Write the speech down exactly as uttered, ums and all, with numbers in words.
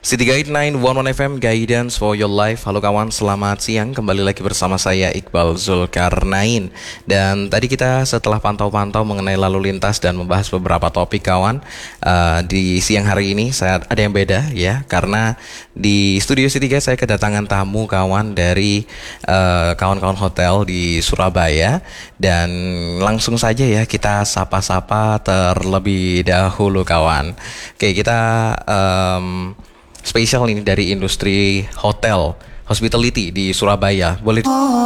City Guide sembilan satu satu F M Guidance for Your Life. Halo kawan, selamat siang. Kembali lagi bersama saya Iqbal Zulkarnain. Dan tadi kita setelah pantau-pantau mengenai lalu lintas dan membahas beberapa topik kawan, uh, di siang hari ini saya ada yang beda ya, karena di studio City Guide saya kedatangan tamu kawan dari uh, kawan-kawan hotel di Surabaya. Dan langsung saja ya kita sapa-sapa terlebih dahulu kawan. Oke, kita um, spesial ini dari industri hotel hospitality di Surabaya. Boleh